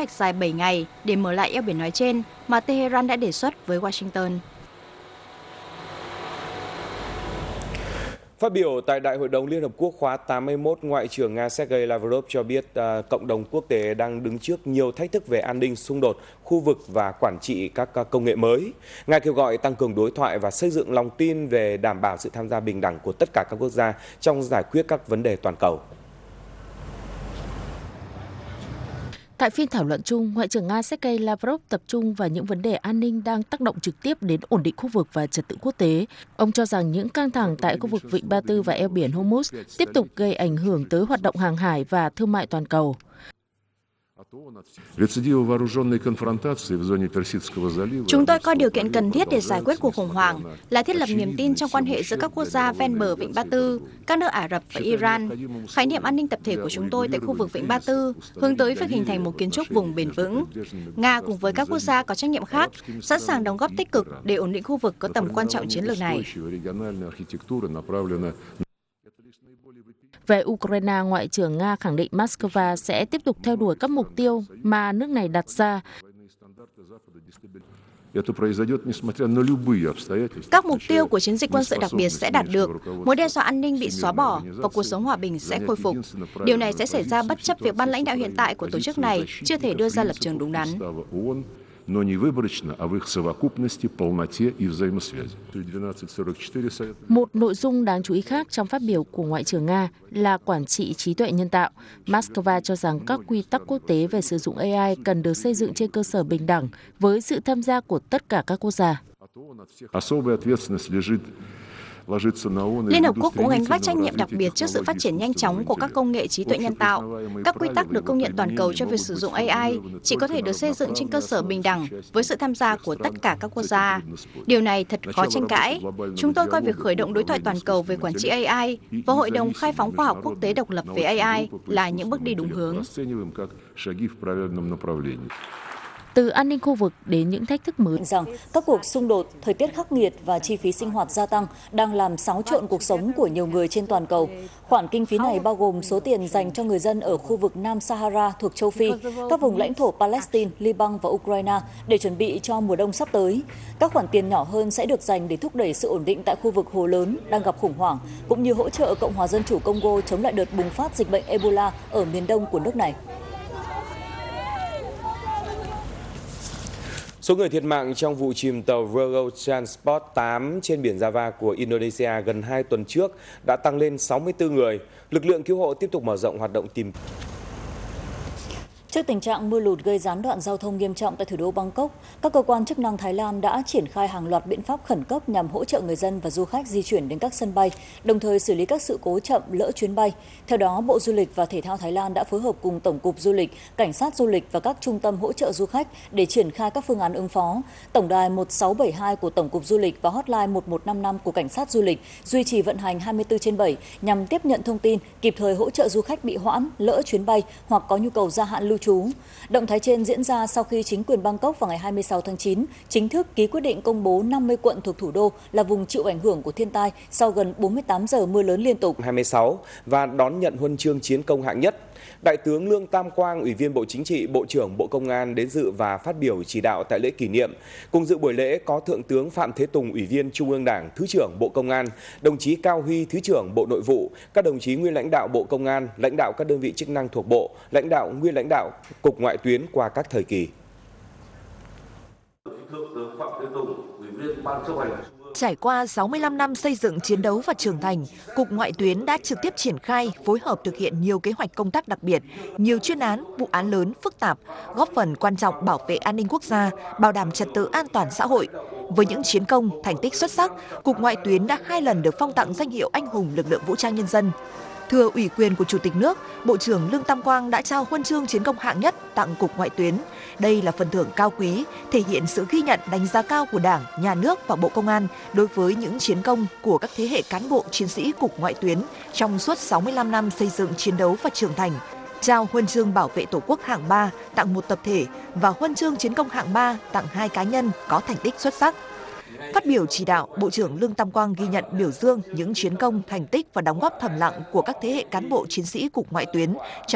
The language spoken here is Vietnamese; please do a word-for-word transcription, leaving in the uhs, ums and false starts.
hoạch dài bảy ngày để mở lại eo biển nói trên mà Tehran đã đề xuất với Washington. Phát biểu tại Đại hội đồng Liên Hợp Quốc khóa tám mươi mốt, Ngoại trưởng Nga Sergei Lavrov cho biết uh, cộng đồng quốc tế đang đứng trước nhiều thách thức về an ninh, xung đột, khu vực và quản trị các uh, công nghệ mới. Nga kêu gọi tăng cường đối thoại và xây dựng lòng tin về đảm bảo sự tham gia bình đẳng của tất cả các quốc gia trong giải quyết các vấn đề toàn cầu. Tại phiên thảo luận chung, Ngoại trưởng Nga Sergei Lavrov tập trung vào những vấn đề an ninh đang tác động trực tiếp đến ổn định khu vực và trật tự quốc tế. Ông cho rằng những căng thẳng tại khu vực Vịnh Ba Tư và eo biển Hormuz tiếp tục gây ảnh hưởng tới hoạt động hàng hải và thương mại toàn cầu. Chúng tôi coi điều kiện cần thiết để giải quyết cuộc khủng hoảng là thiết lập niềm tin trong quan hệ giữa các quốc gia ven bờ Vịnh Ba Tư, các nước Ả Rập và Iran. Khái niệm an ninh tập thể của chúng tôi tại khu vực Vịnh Ba Tư hướng tới việc hình thành một kiến trúc vùng bền vững. Nga cùng với các quốc gia có trách nhiệm khác sẵn sàng đóng góp tích cực để ổn định khu vực có tầm quan trọng chiến lược này. Về Ukraine, Ngoại trưởng Nga khẳng định Moscow sẽ tiếp tục theo đuổi các mục tiêu mà nước này đặt ra. Các mục tiêu của chiến dịch quân sự đặc biệt sẽ đạt được, mối đe dọa an ninh bị xóa bỏ và cuộc sống hòa bình sẽ khôi phục. Điều này sẽ xảy ra bất chấp việc ban lãnh đạo hiện tại của tổ chức này chưa thể đưa ra lập trường đúng đắn. Một nội dung đáng chú ý khác trong phát biểu của Ngoại trưởng Nga là quản trị trí tuệ nhân tạo. Moscow cho rằng các quy tắc quốc tế về sử dụng a i cần được xây dựng trên cơ sở bình đẳng với sự tham gia của tất cả các quốc gia. Liên Hợp Quốc cũng gánh vác trách nhiệm đặc biệt trước sự phát triển nhanh chóng của các công nghệ trí tuệ nhân tạo. Các quy tắc được công nhận toàn cầu cho việc sử dụng a i chỉ có thể được xây dựng trên cơ sở bình đẳng với sự tham gia của tất cả các quốc gia. Điều này thật khó tranh cãi. Chúng tôi coi việc khởi động đối thoại toàn cầu về quản trị a i và Hội đồng Khai phóng Khoa học Quốc tế độc lập về a i là những bước đi đúng hướng. Từ an ninh khu vực đến những thách thức mới. Rằng các cuộc xung đột, thời tiết khắc nghiệt và chi phí sinh hoạt gia tăng đang làm xáo trộn cuộc sống của nhiều người trên toàn cầu. Khoản kinh phí này bao gồm số tiền dành cho người dân ở khu vực Nam Sahara thuộc châu Phi, các vùng lãnh thổ Palestine, Liban và Ukraine để chuẩn bị cho mùa đông sắp tới. Các khoản tiền nhỏ hơn sẽ được dành để thúc đẩy sự ổn định tại khu vực Hồ Lớn đang gặp khủng hoảng, cũng như hỗ trợ Cộng hòa Dân chủ Congo chống lại đợt bùng phát dịch bệnh Ebola ở miền đông của nước này. Số người thiệt mạng trong vụ chìm tàu Virgo Transport tám trên biển Java của Indonesia gần hai tuần trước đã tăng lên sáu mươi tư người. Lực lượng cứu hộ tiếp tục mở rộng hoạt động tìm. Trước tình trạng mưa lụt gây gián đoạn giao thông nghiêm trọng tại thủ đô Bangkok, các cơ quan chức năng Thái Lan đã triển khai hàng loạt biện pháp khẩn cấp nhằm hỗ trợ người dân và du khách di chuyển đến các sân bay, đồng thời xử lý các sự cố chậm lỡ chuyến bay. Theo đó, Bộ Du lịch và Thể thao Thái Lan đã phối hợp cùng Tổng cục Du lịch, Cảnh sát du lịch và các trung tâm hỗ trợ du khách để triển khai các phương án ứng phó. Tổng đài một sáu bảy hai của Tổng cục Du lịch và hotline một một năm năm của Cảnh sát du lịch duy trì vận hành hai mươi tư trên bảy nhằm tiếp nhận thông tin, kịp thời hỗ trợ du khách bị hoãn, lỡ chuyến bay hoặc có nhu cầu gia hạn lưu trú. Động thái trên diễn ra sau khi chính quyền Bangkok vào ngày hai mươi sáu tháng chín chính thức ký quyết định công bố năm mươi quận thuộc thủ đô là vùng chịu ảnh hưởng của thiên tai sau gần bốn mươi tám giờ mưa lớn liên tục. hai mươi sáu và đón nhận huân chương chiến công hạng nhất. Đại tướng Lương Tam Quang, Ủy viên Bộ Chính trị, Bộ trưởng Bộ Công an đến dự và phát biểu chỉ đạo tại lễ kỷ niệm. Cùng dự buổi lễ có Thượng tướng Phạm Thế Tùng, Ủy viên Trung ương Đảng, Thứ trưởng Bộ Công an, đồng chí Cao Huy, Thứ trưởng Bộ Nội vụ, các đồng chí nguyên lãnh đạo Bộ Công an, lãnh đạo các đơn vị chức năng thuộc Bộ, lãnh đạo nguyên lãnh đạo Cục Ngoại tuyến qua các thời kỳ. Thượng tướng Phạm Thế Tùng, Ủy viên Ban chấp hành. Trải qua sáu mươi lăm năm xây dựng, chiến đấu và trưởng thành, Cục Ngoại tuyến đã trực tiếp triển khai, phối hợp thực hiện nhiều kế hoạch công tác đặc biệt, nhiều chuyên án, vụ án lớn, phức tạp, góp phần quan trọng bảo vệ an ninh quốc gia, bảo đảm trật tự an toàn xã hội. Với những chiến công, thành tích xuất sắc, Cục Ngoại tuyến đã hai lần được phong tặng danh hiệu Anh hùng lực lượng vũ trang nhân dân. Thưa ủy quyền của Chủ tịch nước, Bộ trưởng Lương Tam Quang đã trao huân chương chiến công hạng nhất tặng Cục Ngoại tuyến. Đây là phần thưởng cao quý, thể hiện sự ghi nhận đánh giá cao của Đảng, Nhà nước và Bộ Công an đối với những chiến công của các thế hệ cán bộ chiến sĩ Cục Ngoại tuyến trong suốt sáu mươi lăm năm xây dựng, chiến đấu và trưởng thành. Trao huân chương bảo vệ Tổ quốc hạng ba tặng một tập thể và huân chương chiến công hạng ba tặng hai cá nhân có thành tích xuất sắc. Phát biểu chỉ đạo, Bộ trưởng Lương Tam Quang ghi nhận, biểu dương những chiến công, thành tích và đóng góp thầm lặng của các thế hệ cán bộ chiến sĩ Cục Ngoại tuyến